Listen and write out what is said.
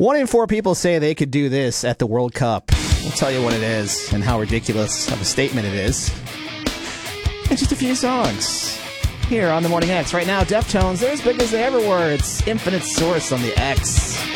1 in 4 people say they could do this at the World Cup. We'll tell you what it is and how ridiculous of a statement it is. And just a few songs here on the Morning X. Right now, Deftones, they're as big as they ever were. It's Infinite Source on the X.